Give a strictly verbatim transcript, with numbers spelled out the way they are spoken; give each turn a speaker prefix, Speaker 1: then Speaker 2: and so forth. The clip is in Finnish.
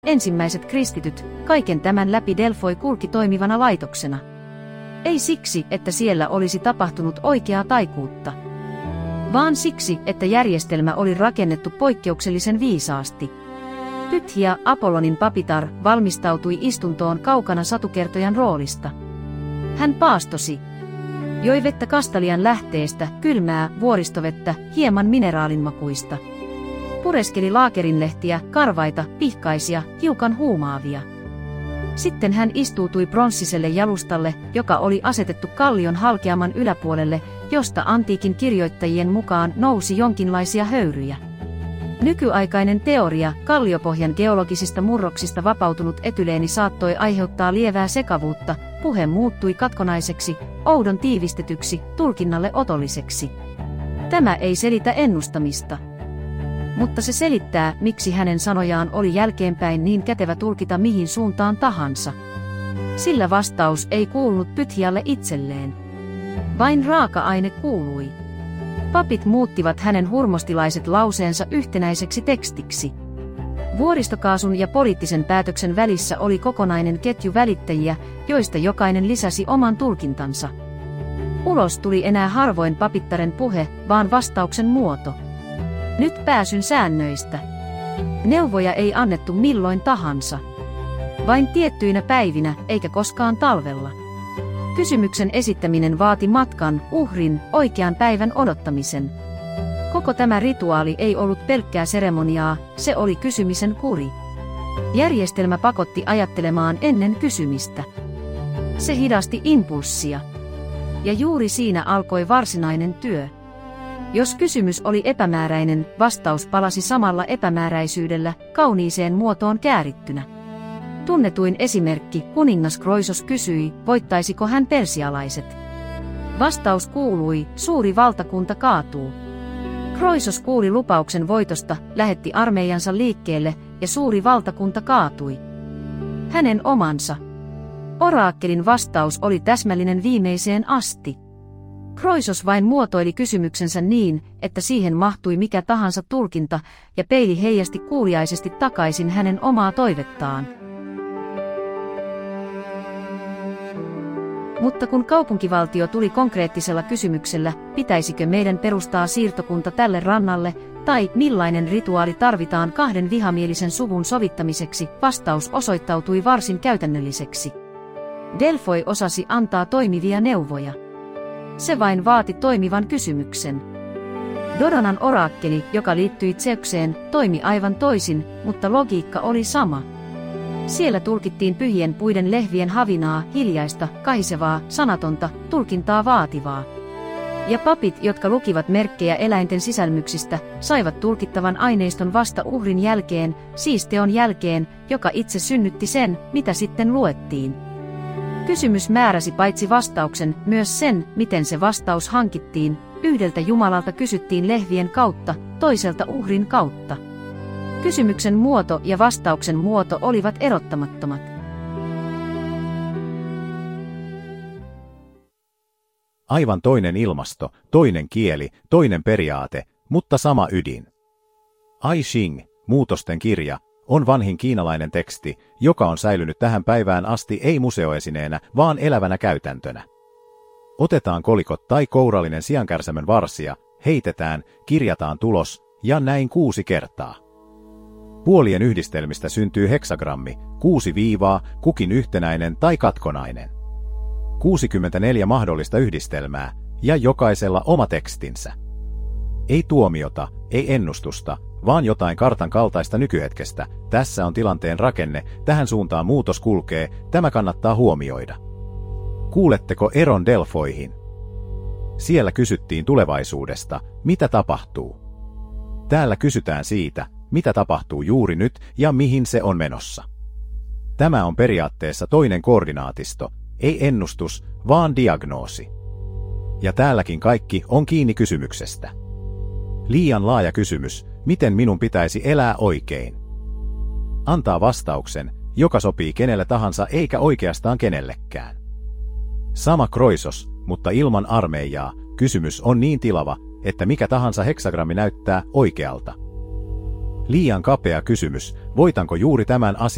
Speaker 1: ensimmäiset kristityt, kaiken tämän läpi Delfoi kulki toimivana laitoksena. Ei siksi, että siellä olisi tapahtunut oikeaa taikuutta, vaan siksi, että järjestelmä oli rakennettu poikkeuksellisen viisaasti. Pythia, Apollonin papitar, valmistautui istuntoon kaukana satukertojan roolista. Hän paastosi. Joi vettä Kastalian lähteestä, kylmää, vuoristovettä, hieman mineraalinmakuista. Pureskeli laakerinlehtiä, karvaita, pihkaisia, hiukan huumaavia. Sitten hän istuutui pronssiselle jalustalle, joka oli asetettu kallion halkeaman yläpuolelle, josta antiikin kirjoittajien mukaan nousi jonkinlaisia höyryjä. Nykyaikainen teoria, kalliopohjan geologisista murroksista vapautunut etyleeni saattoi aiheuttaa lievää sekavuutta, puhe muuttui katkonaiseksi, oudon tiivistetyksi, tulkinnalle otolliseksi. Tämä ei selitä ennustamista. Mutta se selittää, miksi hänen sanojaan oli jälkeenpäin niin kätevä tulkita mihin suuntaan tahansa. Sillä vastaus ei kuulunut Pythialle itselleen. Vain raaka-aine kuului. Papit muuttivat hänen hurmostilaiset lauseensa yhtenäiseksi tekstiksi. Vuoristokaasun ja poliittisen päätöksen välissä oli kokonainen ketju välittäjiä, joista jokainen lisäsi oman tulkintansa. Ulos tuli enää harvoin papittaren puhe, vaan vastauksen muoto. Nyt pääsyn säännöistä. Neuvoja ei annettu milloin tahansa. Vain tiettyinä päivinä, eikä koskaan talvella. Kysymyksen esittäminen vaati matkan, uhrin, oikean päivän odottamisen. Koko tämä rituaali ei ollut pelkkää seremoniaa, se oli kysymisen kuri. Järjestelmä pakotti ajattelemaan ennen kysymistä. Se hidasti impulssia. Ja juuri siinä alkoi varsinainen työ. Jos kysymys oli epämääräinen, vastaus palasi samalla epämääräisyydellä, kauniiseen muotoon käärittynä. Tunnetuin esimerkki, kuningas Kroisos kysyi, voittaisiko hän persialaiset. Vastaus kuului, suuri valtakunta kaatuu. Kroisos kuuli lupauksen voitosta, lähetti armeijansa liikkeelle, ja suuri valtakunta kaatui. Hänen omansa. Oraakkelin vastaus oli täsmällinen viimeiseen asti. Kroisos vain muotoili kysymyksensä niin, että siihen mahtui mikä tahansa tulkinta, ja peili heijasti kuuliaisesti takaisin hänen omaa toivettaan. Mutta kun kaupunkivaltio tuli konkreettisella kysymyksellä, pitäisikö meidän perustaa siirtokunta tälle rannalle, tai millainen rituaali tarvitaan kahden vihamielisen suvun sovittamiseksi, vastaus osoittautui varsin käytännölliseksi. Delfoi osasi antaa toimivia neuvoja. Se vain vaati toimivan kysymyksen. Dodonan oraakkeli, joka liittyi Zeukseen, toimi aivan toisin, mutta logiikka oli sama. Siellä tulkittiin pyhien puiden lehvien havinaa, hiljaista, kahisevaa, sanatonta, tulkintaa vaativaa. Ja papit, jotka lukivat merkkejä eläinten sisälmyksistä, saivat tulkittavan aineiston vasta uhrin jälkeen, siis teon jälkeen, joka itse synnytti sen, mitä sitten luettiin. Kysymys määräsi paitsi vastauksen, myös sen, miten se vastaus hankittiin. Yhdeltä Jumalalta kysyttiin lehvien kautta, toiselta uhrin kautta. Kysymyksen muoto ja vastauksen muoto olivat erottamattomat.
Speaker 2: Aivan toinen ilmasto, toinen kieli, toinen periaate, mutta sama ydin. I Ching, muutosten kirja, on vanhin kiinalainen teksti, joka on säilynyt tähän päivään asti ei museoesineenä, vaan elävänä käytäntönä. Otetaan kolikot tai kourallinen siankärsämön varsia, heitetään, kirjataan tulos, ja näin kuusi kertaa. Puolien yhdistelmistä syntyy heksagrammi, kuusi viivaa, kukin yhtenäinen tai katkonainen. kuusikymmentäneljä mahdollista yhdistelmää, ja jokaisella oma tekstinsä. Ei tuomiota, ei ennustusta, vaan jotain kartan kaltaista nykyhetkestä. Tässä on tilanteen rakenne, tähän suuntaan muutos kulkee, tämä kannattaa huomioida. Kuuletteko eron Delfoihin? Siellä kysyttiin tulevaisuudesta, mitä tapahtuu. Täällä kysytään siitä, mitä tapahtuu juuri nyt ja mihin se on menossa. Tämä on periaatteessa toinen koordinaatisto, ei ennustus, vaan diagnoosi. Ja täälläkin kaikki on kiinni kysymyksestä. Liian laaja kysymys, miten minun pitäisi elää oikein. Antaa vastauksen, joka sopii kenelle tahansa eikä oikeastaan kenellekään. Sama Kroisos, mutta ilman armeijaa, kysymys on niin tilava, että mikä tahansa heksagrammi näyttää oikealta. Liian kapea kysymys, voitanko juuri tämän asian